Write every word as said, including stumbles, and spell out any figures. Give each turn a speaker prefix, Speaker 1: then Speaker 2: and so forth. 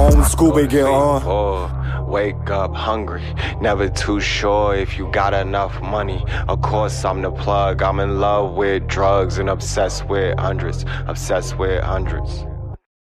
Speaker 1: on, Scooby get on.
Speaker 2: Oh, wake up hungry, never too sure if you got enough money. Of course I'm the plug, I'm in love with drugs and obsessed with hundreds, obsessed with hundreds.